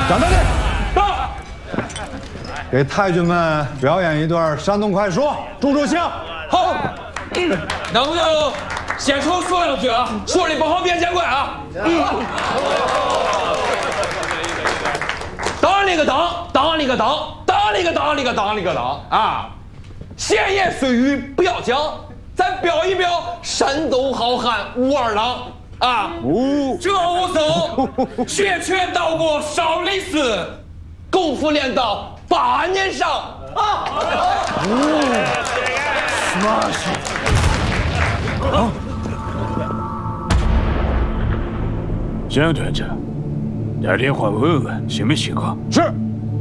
张大队，到，给太君们表演一段山东快书，助助兴。 好，能不能先从说两句啊？说的不好别见怪啊。当了个当啊！闲言碎语不要讲，咱表一表山东好汉武二郎啊！这武僧学拳到过少林寺，功夫练到8年上啊！ 蒋团长，打电话问问什么情况？ 是。